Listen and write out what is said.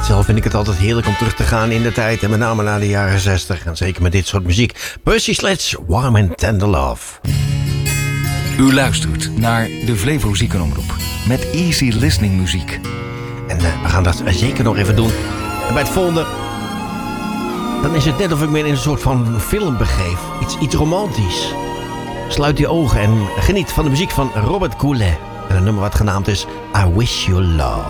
Zelf vind ik het altijd heerlijk om terug te gaan in de tijd. En met name naar de jaren 60. En zeker met dit soort muziek. Percy Sledge, Warm and Tender Love. U luistert naar de Flevo Ziekenomroep. Met easy listening muziek. En we gaan dat zeker nog even doen. En bij het volgende... dan is het net of ik me in een soort van film begeef. Iets romantisch. Sluit je ogen en geniet van de muziek van Robert Goulet. En een nummer wat genaamd is I Wish You Love.